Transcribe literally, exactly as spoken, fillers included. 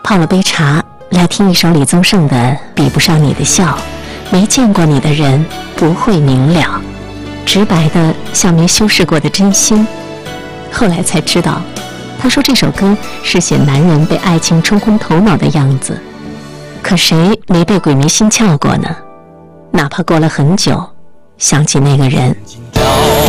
泡了杯茶，来听一首李宗盛的《比不上你的笑》，没见过你的人不会明了，直白的像没修饰过的真心。后来才知道，他说这首歌是写男人被爱情冲昏头脑的样子。可谁没被鬼迷心窍过呢？哪怕过了很久，想起那个人，